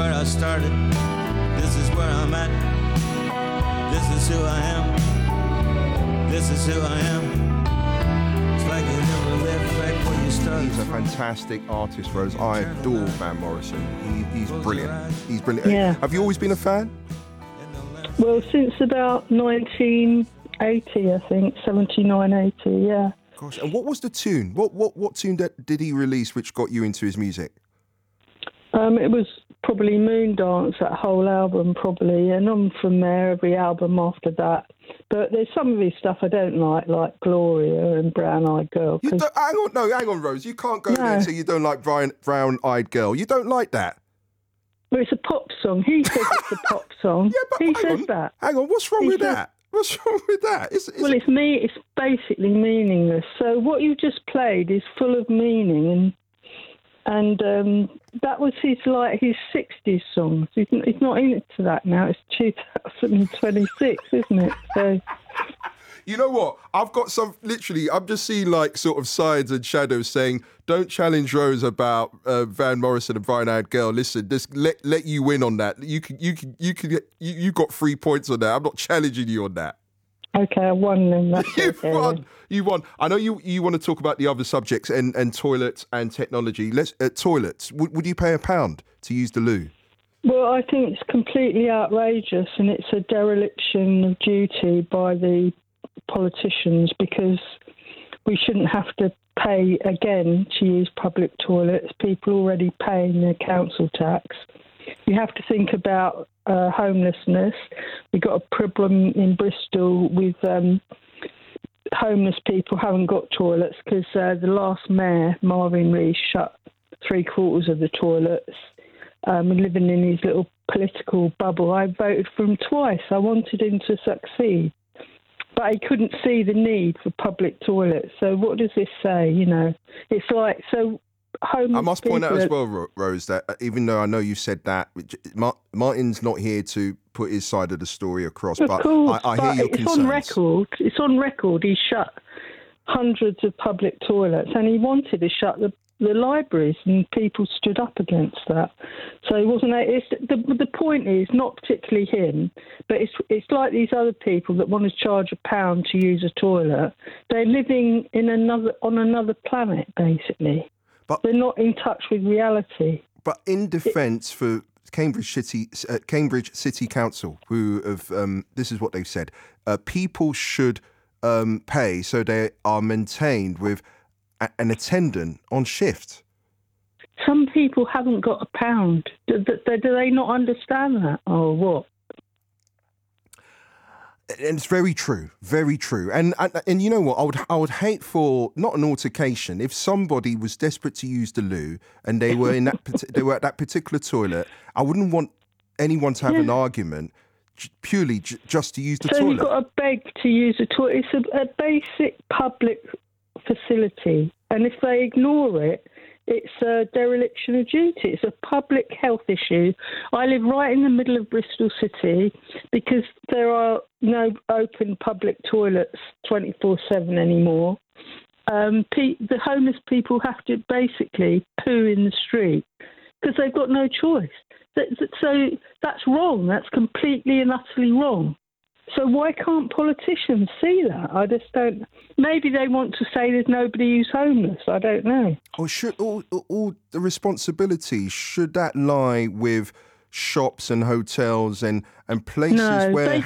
where I started. This is where I'm at. This is who I am. This is who I am. It's like you never left back where you started. He's a fantastic artist, Rose. I adore Van Morrison. He's brilliant. He's brilliant. Yeah. Have you always been a fan? Well, since about 1980, I think, 79, 80, yeah. Gosh, and what was the tune? What tune did he release which got you into his music? It was probably Moondance, that whole album, probably, and on from there, every album after that. But there's some of his stuff I don't like Gloria and Brown Eyed Girl. Hang on, Rose. You can't go there and say you don't like Brown Eyed Girl. You don't like that. Well, it's a pop song. He says it's a pop song. Yeah, but he says that. Hang on, what's wrong with that? What's wrong with that? It's basically meaningless. So what you just played is full of meaning, and that was his 60s songs. He's not into that now. It's 2026, isn't it? So. You know what? I've got I'm just seeing sort of signs and shadows saying, don't challenge Rose about Van Morrison and Brown Eyed Girl. Listen, just let you win on that. You got 3 points on that. I'm not challenging you on that. Okay, I won then. You won. I know you want to talk about the other subjects and toilets and technology. Toilets. Would you pay £1 to use the loo? Well, I think it's completely outrageous, and it's a dereliction of duty by the politicians, because we shouldn't have to pay again to use public toilets. People already paying their council tax. You have to think about homelessness. We've got a problem in Bristol with homeless people haven't got toilets because the last mayor, Marvin Rees, shut 3/4 of the toilets. Living in his little political bubble. I voted for him twice. I wanted him to succeed. But he couldn't see the need for public toilets. So what does this say? It's like, so homeless. I must point out as well, Rose, that even though I know you said that, Martin's not here to put his side of the story across, of but course, I hear your concerns. It's on record. He shut hundreds of public toilets, and he wanted to shut the libraries, and people stood up against that. So it wasn't. The point is not particularly him, but it's like these other people that want to charge £1 to use a toilet. They're living on another planet, basically. But they're not in touch with reality. But in defence for Cambridge City Council, who have this is what they've said: people should pay so they are maintained with an attendant on shift. Some people haven't got £1. Do they not understand that, or what? And it's very true, very true. And you know what? I would hate for not an altercation if somebody was desperate to use the loo and they were in they were at that particular toilet. I wouldn't want anyone to have an argument purely just to use the toilet. So you've got to beg to use a toilet. It's a basic public facility, and if they ignore it, it's a dereliction of duty. It's a public health issue. I live right in the middle of Bristol City because there are no open public toilets 24/7 anymore. The homeless people have to basically poo in the street because they've got no choice. So that's wrong. That's completely and utterly wrong. So why can't politicians see that? I just don't. Maybe they want to say there's nobody who's homeless. I don't know. Or should all the responsibility, should that lie with shops and hotels and places where